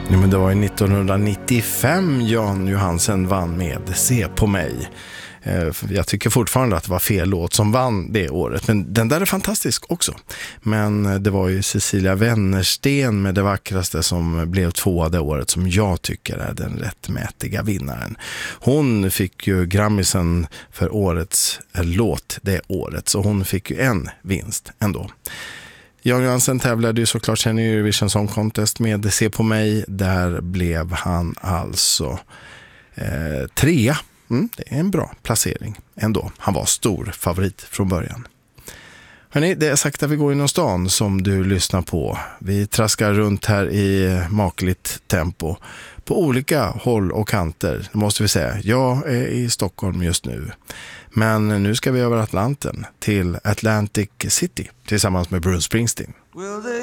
Ja, men det var ju 1995 Jan Johansen vann med Se på mig. Jag tycker fortfarande att det var fel låt som vann det året, men den där är fantastisk också. Men det var ju Cecilia Wennersten med Det vackraste som blev tvåa det året, som jag tycker är den rättmätiga vinnaren. Hon fick ju Grammisen för årets låt det året, så hon fick ju en vinst ändå. Jan Johansen tävlade ju såklart sen i Eurovision Song Contest med Se på mig. Där blev han alltså trea. Det är en bra placering ändå. Han var stor favorit från början. Hörrni, det är sagt att vi går inom stan som du lyssnar på. Vi traskar runt här i makligt tempo på olika håll och kanter, måste vi säga. Jag är i Stockholm just nu. Men nu ska vi över Atlanten till Atlantic City tillsammans med Bruce Springsteen.